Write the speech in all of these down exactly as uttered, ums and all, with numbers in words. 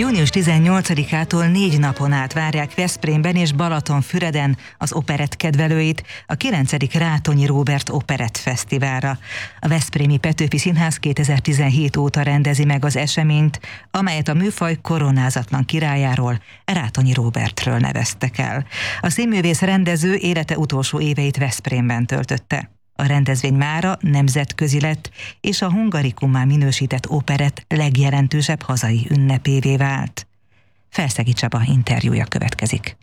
június tizennyolcadikától négy napon át várják Veszprémben és Balatonfüreden az operett kedvelőit a kilencedik Rátonyi Róbert Operett Fesztiválra. A Veszprémi Petőfi Színház kétezer-tizenhét óta rendezi meg az eseményt, amelyet a műfaj koronázatlan királyáról, Rátonyi Róbertről neveztek el. A színművész rendező élete utolsó éveit Veszprémben töltötte. A rendezvény mára nemzetközi lett, és a Hungaricummá minősített operett legjelentősebb hazai ünnepévé vált. Felszegi Csaba interjúja következik.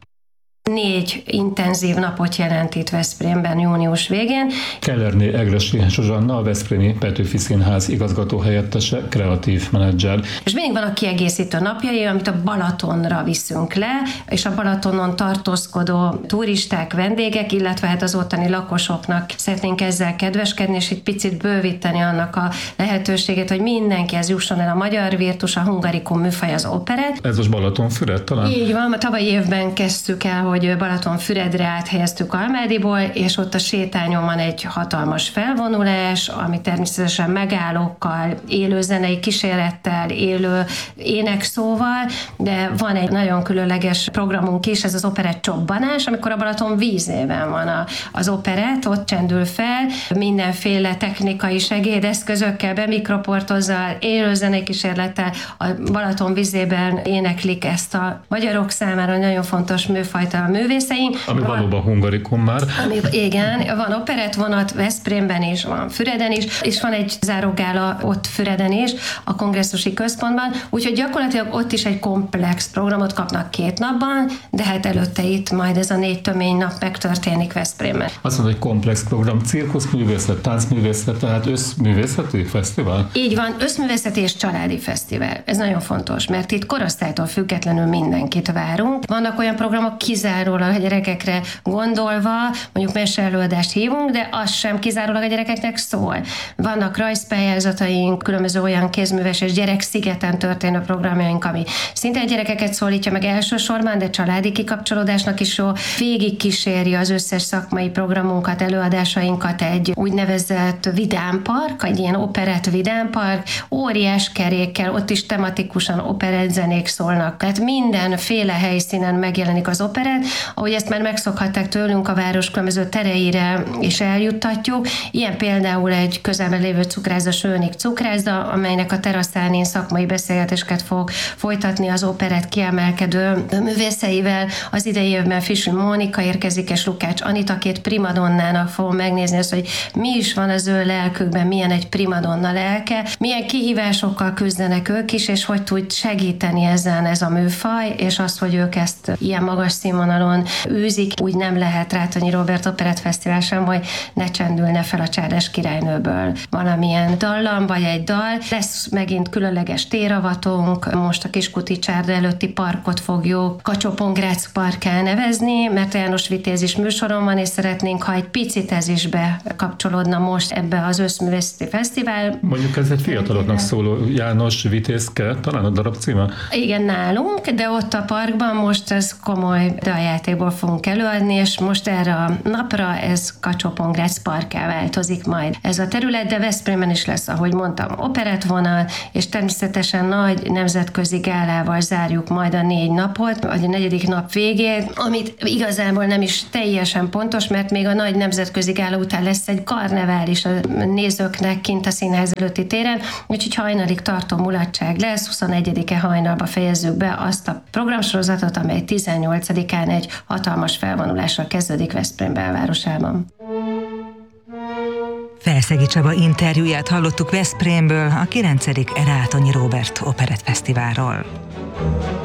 Négy intenzív napot jelent itt Veszprémben június végén. Kellerné Egressy Zsuzsanna, a Veszprémi Petőfi Színház igazgatóhelyettese, kreatív menedzser. És mindig vannak kiegészítő napjai, amit a Balatonra viszünk le, és a Balatonon tartózkodó turisták, vendégek, illetve hát az ottani lakosoknak szeretnénk ezzel kedveskedni, és egy picit bővíteni annak a lehetőségét, hogy mindenkihez jusson el a magyar virtus, a Hungaricum műfaj, az operett. Ez most Balatonfüred talán? Így van, tavalyi évben kezdtük el, hogy Balatonfüredre áthelyeztük Almádiból, és ott a sétányon van egy hatalmas felvonulás, ami természetesen megállókkal, élő zenei kísérettel, élő énekszóval, de van egy nagyon különleges programunk is, ez az operett csobbanás, amikor a Balaton vízében van a, az operett, ott csendül fel, mindenféle technikai segédeszközökkel, bemikroportozzal, élő zenei kísérlettel a Balaton vízében éneklik ezt a magyarok számára nagyon fontos műfajta a művészeink. Ami van, valóban Hungaricum már. Ami, igen, van operett vonat Veszprémben is, van Füreden is, és van egy zárógála ott Füreden is, a kongresszusi központban, úgyhogy gyakorlatilag ott is egy komplex programot kapnak két napban, de hát előtte itt majd ez a négy tömény nap megtörténik Veszprémben. Azt mondod, hogy komplex program, cirkuszművészet, táncművészet, tehát összművészeti fesztivál? Így van, összművészeti és családi fesztivál. Ez nagyon fontos, mert itt korosztálytól függetlenül mindenkit várunk. Vannak olyan programok, kizárólag a gyerekekre gondolva, mondjuk meseelőadást hívunk, de az sem kizárólag a gyerekeknek szól. Vannak rajzpályázataink, különböző olyan kézműves és gyerekszigeten történő programjaink, ami szinte a gyerekeket szólítja meg elsősorban, de családi kikapcsolódásnak is jó. Végig kíséri az összes szakmai programunkat, előadásainkat egy úgynevezett vidámpark, egy ilyen operett vidámpark, óriás kerékkel, ott is tematikusan operett zenék szólnak. Tehát mindenféle helyszínen megjelenik az operett, ahogy ezt már megszokhatták tőlünk, a város különböző tereire is eljuttatjuk. Ilyen például egy közelben lévő cukrászda, Sőnik cukrászda, amelynek a teraszán én szakmai beszélgetéseket fog folytatni az operett kiemelkedő művészeivel. Az idei évben Fischer Mónika érkezik, és Lukács Anita, két primadonnának fogom megnézni azt, hogy mi is van az ő lelkükben, milyen egy primadonna lelke, milyen kihívásokkal küzdenek ők is, és hogy tud segíteni ezen ez a műfaj, és azt, hogy ők ezt ilyen magas színvonalon űzik, úgy nem lehet Rátonyi Róbert Operett Fesztivál sem, hogy ne csendülne fel a Csárdás királynőből valamilyen dallam, vagy egy dal. Lesz megint különleges téravatunk, most a Kiskuti csárda előtti parkot fogjuk Kacsó-Pongrác parkká nevezni, mert János Vitéz is műsoron van, és szeretnénk, ha egy picit ez is bekapcsolódna most ebbe az összművészeti fesztivál. Mondjuk ez egy fiataloknak szóló János Vitézke, talán a darab címe? Igen, nálunk, de ott a parkban most ez komoly daljátékból fogunk előadni, és most erre a napra ez Kacsó-Pongrác parkká változik majd. Ez a terület, de Veszprémben is lesz, ahogy mondtam, operettvonal, és természetesen nagy nemzetközi gálával zárjuk majd a négy napot, vagy a negyedik nap végét, amit igazából nem is teljesen pontos, mert még a nagy nemzetközi gála után lesz egy karnevál is a nézőknek kint a színház előtti téren, úgyhogy hajnalig tartó mulatság lesz, huszonegyedike hajnalba fejezzük be azt a programsorozatot, amely tizennyolcadikán egy hatalmas felvonulással kezdődik Veszprém belvárosában. Felszegi Csaba interjúját hallottuk Veszprémből, a kilencedik Rátonyi Róbert Operett Fesztiválról.